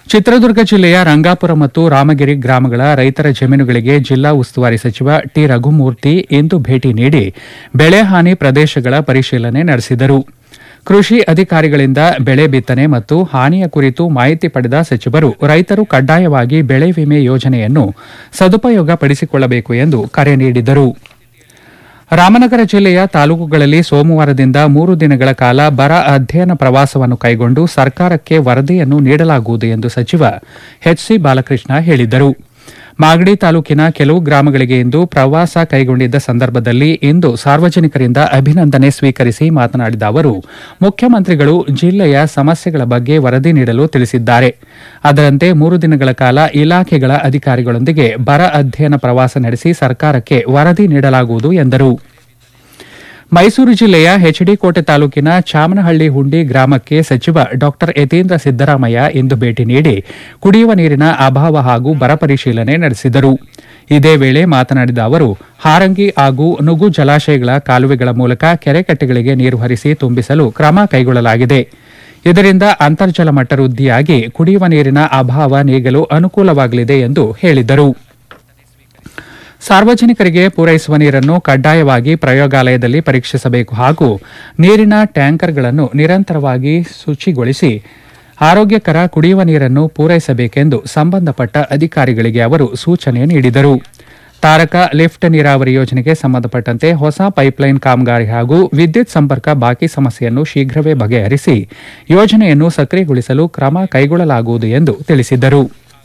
ಚಿತ್ರದುರ್ಗ ಜಿಲ್ಲೆಯ ರಂಗಾಪುರ ಮತ್ತು ರಾಮಗಿರಿ ಗ್ರಾಮಗಳ ರೈತರ ಜಮೀನುಗಳಿಗೆ ಜಿಲ್ಲಾ ಉಸ್ತುವಾರಿ ಸಚಿವ ಟಿ ರಘುಮೂರ್ತಿ ಇಂದು ಭೇಟಿ ನೀಡಿ ಬೆಳೆ ಹಾನಿ ಪ್ರದೇಶಗಳ ಪರಿಶೀಲನೆ ನಡೆಸಿದರು. ಕೃಷಿ ಅಧಿಕಾರಿಗಳಿಂದ ಬೆಳೆ ಬಿತ್ತನೆ ಮತ್ತು ಹಾನಿಯ ಕುರಿತು ಮಾಹಿತಿ ಪಡೆದ ಸಚಿವರು ರೈತರು ಕಡ್ಡಾಯವಾಗಿ ಬೆಳೆ ವಿಮೆ ಯೋಜನೆಯನ್ನು ಸದುಪಯೋಗ ಪಡಿಸಿಕೊಳ್ಳಬೇಕು ಎಂದು ಕರೆ ನೀಡಿದರು. ರಾಮನಗರ ಜಿಲ್ಲೆಯ ತಾಲೂಕುಗಳಲ್ಲಿ ಸೋಮವಾರದಿಂದ 3 ದಿನಗಳ ಕಾಲ ಬರ ಅಧ್ಯಯನ ಪ್ರವಾಸವನ್ನು ಕೈಗೊಂಡು ಸರ್ಕಾರಕ್ಕೆ ವರದಿಯನ್ನು ನೀಡಲಾಗುವುದು ಎಂದು ಸಚಿವ ಎಚ್ಸಿ ಬಾಲಕೃಷ್ಣ ಹೇಳಿದರು. ಮಾಗಡಿ ತಾಲೂಕಿನ ಕೆಲವು ಗ್ರಾಮಗಳಿಗೆ ಇಂದು ಪ್ರವಾಸ ಕೈಗೊಂಡಿದ್ದ ಸಂದರ್ಭದಲ್ಲಿ ಇಂದು ಸಾರ್ವಜನಿಕರಿಂದ ಅಭಿನಂದನೆ ಸ್ವೀಕರಿಸಿ ಮಾತನಾಡಿದ ಅವರು, ಮುಖ್ಯಮಂತ್ರಿಗಳು ಜಿಲ್ಲೆಯ ಸಮಸ್ಯೆಗಳ ಬಗ್ಗೆ ವರದಿ ನೀಡಲು ತಿಳಿಸಿದ್ದಾರೆ. ಅದರಂತೆ 3 ದಿನಗಳ ಕಾಲ ಇಲಾಖೆಗಳ ಅಧಿಕಾರಿಗಳೊಂದಿಗೆ ಬರ ಅಧ್ಯಯನ ಪ್ರವಾಸ ನಡೆಸಿ ಸರ್ಕಾರಕ್ಕೆ ವರದಿ ನೀಡಲಾಗುವುದು ಎಂದರು. ಮೈಸೂರು ಜಿಲ್ಲೆಯ ಎಚ್ಡಿ ಕೋಟೆ ತಾಲೂಕಿನ ಚಾಮನಹಳ್ಳಿ ಹುಂಡಿ ಗ್ರಾಮಕ್ಕೆ ಸಚಿವ ಡಾ ಯತೀಂದ್ರ ಸಿದ್ದರಾಮಯ್ಯ ಇಂದು ಭೇಟಿ ನೀಡಿ ಕುಡಿಯುವ ನೀರಿನ ಅಭಾವ ಹಾಗೂ ಬರ ಪರಿಶೀಲನೆ ನಡೆಸಿದರು. ಇದೇ ವೇಳೆ ಮಾತನಾಡಿದ ಅವರು, ಹಾರಂಗಿ ಹಾಗೂ ನುಗು ಜಲಾಶಯಗಳ ಕಾಲುವೆಗಳ ಮೂಲಕ ಕೆರೆಕಟ್ಟೆಗಳಿಗೆ ನೀರು ಹರಿಸಿ ತುಂಬಿಸಲು ಕ್ರಮ ಕೈಗೊಳ್ಳಲಾಗಿದೆ. ಇದರಿಂದ ಅಂತರ್ಜಲ ಮಟ್ಟ ವೃದ್ಧಿಯಾಗಿ ಕುಡಿಯುವ ನೀರಿನ ಅಭಾವ ನೀಗಲು ಅನುಕೂಲವಾಗಲಿದೆ ಎಂದು ಹೇಳಿದರು. ಸಾರ್ವಜನಿಕರಿಗೆ ಪೂರೈಸುವ ನೀರನ್ನು ಕಡ್ಡಾಯವಾಗಿ ಪ್ರಯೋಗಾಲಯದಲ್ಲಿ ಪರೀಕ್ಷಿಸಬೇಕು ಹಾಗೂ ನೀರಿನ ಟ್ಯಾಂಕರ್ಗಳನ್ನು ನಿರಂತರವಾಗಿ ಶುಚಿಗೊಳಿಸಿ ಆರೋಗ್ಯಕರ ಕುಡಿಯುವ ನೀರನ್ನು ಪೂರೈಸಬೇಕೆಂದು ಸಂಬಂಧಪಟ್ಟ ಅಧಿಕಾರಿಗಳಿಗೆ ಅವರು ಸೂಚನೆ ನೀಡಿದರು. ತಾರಕ ಲಿಫ್ಟ್ ನೀರಾವರಿ ಯೋಜನೆಗೆ ಸಂಬಂಧಪಟ್ಟಂತೆ ಹೊಸ ಪೈಪ್ಲೈನ್ ಕಾಮಗಾರಿ ಹಾಗೂ ವಿದ್ಯುತ್ ಸಂಪರ್ಕ ಬಾಕಿ ಸಮಸ್ಯೆಯನ್ನು ಶೀಘ್ರವೇ ಬಗೆಹರಿಸಿ ಯೋಜನೆಯನ್ನು ಸಕ್ರಿಯಗೊಳಿಸಲು ಕ್ರಮ ಕೈಗೊಳ್ಳಲಾಗುವುದು ಎಂದು ತಿಳಿಸಿದರು.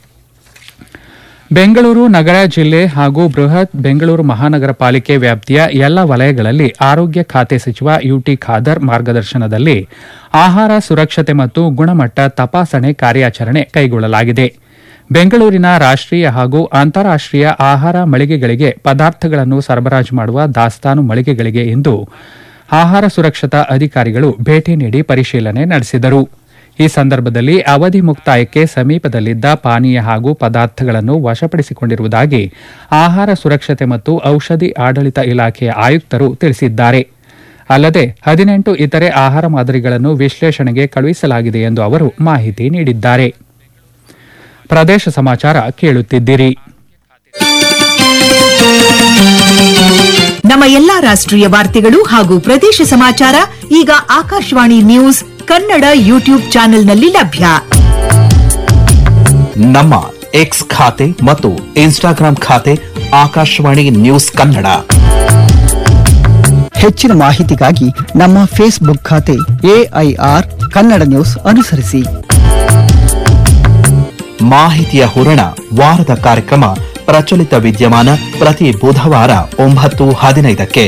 ಬೆಂಗಳೂರು ನಗರ ಜಿಲ್ಲೆ ಹಾಗೂ ಬೃಹತ್ ಬೆಂಗಳೂರು ಮಹಾನಗರ ಪಾಲಿಕೆ ವ್ಯಾಪ್ತಿಯ ಎಲ್ಲ ವಲಯಗಳಲ್ಲಿ ಆರೋಗ್ಯ ಖಾತೆ ಸಚಿವ ಯುಟಿ ಖಾದರ್ ಮಾರ್ಗದರ್ಶನದಲ್ಲಿ ಆಹಾರ ಸುರಕ್ಷತೆ ಮತ್ತು ಗುಣಮಟ್ಟ ತಪಾಸಣೆ ಕಾರ್ಯಾಚರಣೆ ಕೈಗೊಳ್ಳಲಾಗಿದೆ. ಬೆಂಗಳೂರಿನ ರಾಷ್ಟೀಯ ಹಾಗೂ ಅಂತಾರಾಷ್ಟೀಯ ಆಹಾರ ಮಳಿಗೆಗಳಿಗೆ ಪದಾರ್ಥಗಳನ್ನು ಸರಬರಾಜು ಮಾಡುವ ದಾಸ್ತಾನು ಮಳಿಗೆಗಳಿಗೆ ಇಂದು ಆಹಾರ ಸುರಕ್ಷತಾ ಅಧಿಕಾರಿಗಳು ಭೇಟಿ ನೀಡಿ ಪರಿಶೀಲನೆ ನಡೆಸಿದರು. ಈ ಸಂದರ್ಭದಲ್ಲಿ ಅವಧಿ ಮುಕ್ತಾಯಕ್ಕೆ ಸಮೀಪದಲ್ಲಿದ್ದ ಪಾನೀಯ ಹಾಗೂ ಪದಾರ್ಥಗಳನ್ನು ವಶಪಡಿಸಿಕೊಂಡಿರುವುದಾಗಿ ಆಹಾರ ಸುರಕ್ಷತೆ ಮತ್ತು ಔಷಧಿ ಆಡಳಿತ ಇಲಾಖೆಯ ಆಯುಕ್ತರು ತಿಳಿಸಿದ್ದಾರೆ. ಅಲ್ಲದೆ 18 ಇತರೆ ಆಹಾರ ಮಾದರಿಗಳನ್ನು ವಿಶ್ಲೇಷಣೆಗೆ ಕಳುಹಿಸಲಾಗಿದೆ ಎಂದು ಅವರು ಮಾಹಿತಿ ನೀಡಿದ್ದಾರೆ. ಪ್ರದೇಶ ಸಮಾಚಾರ ಕೇಳುತ್ತಿದ್ದೀರಿ. ನಮ್ಮ ಎಲ್ಲಾ ರಾಷ್ಟ್ರೀಯ ವಾರ್ತೆಗಳು ಹಾಗೂ ಪ್ರದೇಶ ಸಮಾಚಾರ ಈಗ ಆಕಾಶವಾಣಿ ನ್ಯೂಸ್ ಕನ್ನಡ ಯೂಟ್ಯೂಬ್ ಚಾನೆಲ್ನಲ್ಲಿ ಲಭ್ಯ. ನಮ್ಮ ಎಕ್ಸ್ ಖಾತೆ ಮತ್ತು ಇನ್ಸ್ಟಾಗ್ರಾಂ ಖಾತೆ ಆಕಾಶವಾಣಿ ನ್ಯೂಸ್ ಕನ್ನಡ. ಹೆಚ್ಚಿನ ಮಾಹಿತಿಗಾಗಿ ನಮ್ಮ ಫೇಸ್ಬುಕ್ ಖಾತೆ ಎಐಆರ್ ಕನ್ನಡ ನ್ಯೂಸ್ ಅನುಸರಿಸಿ. ಮಾಹಿತಿಯ ಹೂರಣ ವಾರದ ಕಾರ್ಯಕ್ರಮ ಪ್ರಚಲಿತ ವಿದ್ಯಮಾನ ಪ್ರತಿ ಬುಧವಾರ 9:15ಕ್ಕೆ.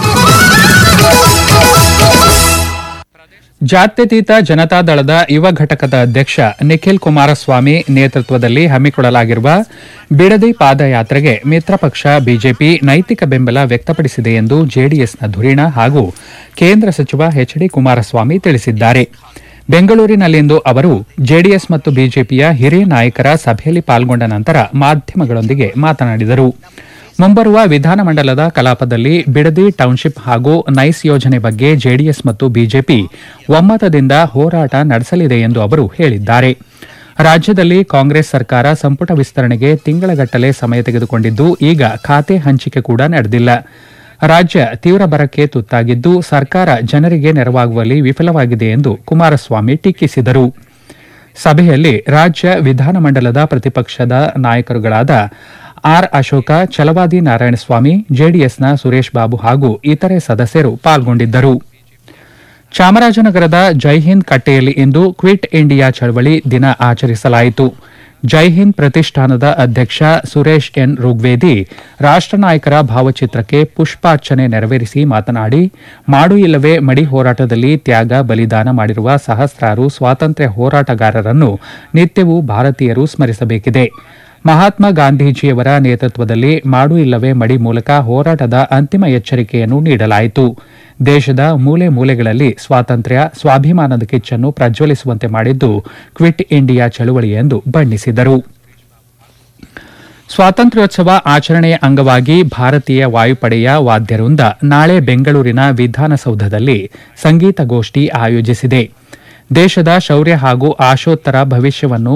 ಜಾತ್ಯತೀತ ಜನತಾದಳದ ಯುವ ಘಟಕದ ಅಧ್ಯಕ್ಷ ನಿಖಿಲ್ ಕುಮಾರಸ್ವಾಮಿ ನೇತೃತ್ವದಲ್ಲಿ ಹಮ್ಮಿಕೊಳ್ಳಲಾಗಿರುವ ಬಿಡದಿ ಪಾದಯಾತ್ರೆಗೆ ಮಿತ್ರ ಪಕ್ಷ ಬಿಜೆಪಿ ನೈತಿಕ ಬೆಂಬಲ ವ್ಯಕ್ತಪಡಿಸಿದೆ ಎಂದು ಜೆಡಿಎಸ್ನ ಧುರೀಣ ಹಾಗೂ ಕೇಂದ್ರ ಸಚಿವ ಎಚ್ಡಿ ಕುಮಾರಸ್ವಾಮಿ ತಿಳಿಸಿದ್ದಾರೆ. ಬೆಂಗಳೂರಿನಲ್ಲಿಂದು ಅವರು ಜೆಡಿಎಸ್ ಮತ್ತು ಬಿಜೆಪಿಯ ಹಿರಿಯ ನಾಯಕರ ಸಭೆಯಲ್ಲಿ ಪಾಲ್ಗೊಂಡ ನಂತರ ಮಾಧ್ಯಮಗಳೊಂದಿಗೆ ಮಾತನಾಡಿದರು. ಮುಂಬರುವ ವಿಧಾನಮಂಡಲದ ಕಲಾಪದಲ್ಲಿ ಬಿಡದಿ ಟೌನ್ಶಿಪ್ ಹಾಗೂ ನೈಸ್ ಯೋಜನೆ ಬಗ್ಗೆ ಜೆಡಿಎಸ್ ಮತ್ತು ಬಿಜೆಪಿ ಒಮ್ಮತದಿಂದ ಹೋರಾಟ ನಡೆಸಲಿದೆ ಎಂದು ಅವರು ಹೇಳಿದ್ದಾರೆ. ರಾಜ್ಯದಲ್ಲಿ ಕಾಂಗ್ರೆಸ್ ಸರ್ಕಾರ ಸಂಪುಟ ವಿಸ್ತರಣೆಗೆ ತಿಂಗಳಗಟ್ಟಲೆ ಸಮಯ ತೆಗೆದುಕೊಂಡಿದ್ದು ಈಗ ಖಾತೆ ಹಂಚಿಕೆ ಕೂಡ ನಡೆದಿಲ್ಲ. ರಾಜ್ಯ ತೀವ್ರ ಬರಕ್ಕೆ ತುತ್ತಾಗಿದ್ದು ಸರ್ಕಾರ ಜನರಿಗೆ ನೆರವಾಗುವಲ್ಲಿ ವಿಫಲವಾಗಿದೆ ಎಂದು ಕುಮಾರಸ್ವಾಮಿ ಟೀಕಿಸಿದರು. ಸಭೆಯಲ್ಲಿ ರಾಜ್ಯ ವಿಧಾನಮಂಡಲದ ಪ್ರತಿಪಕ್ಷದ ನಾಯಕರುಗಳಾದ ಆರ್ ಅಶೋಕ, ಛಲವಾದಿ ನಾರಾಯಣಸ್ವಾಮಿ, ಜೆಡಿಎಸ್ನ ಸುರೇಶ್ ಬಾಬು ಹಾಗೂ ಇತರೆ ಸದಸ್ಯರು ಪಾಲ್ಗೊಂಡಿದ್ದರು. ಚಾಮರಾಜನಗರದ ಜೈಹಿಂದ್ ಕಟ್ಟೆಯಲ್ಲಿ ಇಂದು ಕ್ವಿಟ್ ಇಂಡಿಯಾ ಚಳವಳಿ ದಿನ ಆಚರಿಸಲಾಯಿತು. ಜೈಹಿಂದ್ ಪ್ರತಿಷ್ಠಾನದ ಅಧ್ಯಕ್ಷ ಸುರೇಶ್ ಎನ್ ಋಗ್ವೇದಿ ರಾಷ್ಟ್ರನಾಯಕರ ಭಾವಚಿತ್ರಕ್ಕೆ ಪುಷ್ಪಾರ್ಚನೆ ನೆರವೇರಿಸಿ ಮಾತನಾಡಿ, ಮಾಡು ಇಲ್ಲವೇ ಮಡಿ ಹೋರಾಟದಲ್ಲಿ ತ್ಯಾಗ ಬಲಿದಾನ ಮಾಡಿರುವ ಸಹಸ್ರಾರು ಸ್ವಾತಂತ್ರ್ಯ ಹೋರಾಟಗಾರರನ್ನು ನಿತ್ಯವೂ ಭಾರತೀಯರು ಸ್ಮರಿಸಬೇಕಿದೆ. ಮಹಾತ್ಮ ಗಾಂಧೀಜಿಯವರ ನೇತೃತ್ವದಲ್ಲಿ ಮಾಡು ಇಲ್ಲವೇ ಮಡಿ ಮೂಲಕ ಹೋರಾಟದ ಅಂತಿಮ ಎಚ್ಚರಿಕೆಯನ್ನು ನೀಡಲಾಯಿತು. ದೇಶದ ಮೂಲೆ ಮೂಲೆಗಳಲ್ಲಿ ಸ್ವಾತಂತ್ರ್ಯ, ಸ್ವಾಭಿಮಾನದ ಕಿಚ್ಚನ್ನು ಪ್ರಜ್ವಲಿಸುವಂತೆ ಮಾಡಿದ್ದು ಕ್ವಿಟ್ ಇಂಡಿಯಾ ಚಳವಳಿ ಎಂದು ಬಣ್ಣಿಸಿದರು. ಸ್ವಾತಂತ್ರ್ಯೋತ್ಸವ ಆಚರಣೆಯ ಅಂಗವಾಗಿ ಭಾರತೀಯ ವಾಯುಪಡೆಯ ವಾದ್ಯವೃಂದ ನಾಳೆ ಬೆಂಗಳೂರಿನ ವಿಧಾನಸೌಧದಲ್ಲಿ ಸಂಗೀತಗೋಷ್ಠಿ ಆಯೋಜಿಸಿದೆ. ದೇಶದ ಶೌರ್ಯ ಹಾಗೂ ಆಶೋತ್ತರ ಭವಿಷ್ಯವನ್ನು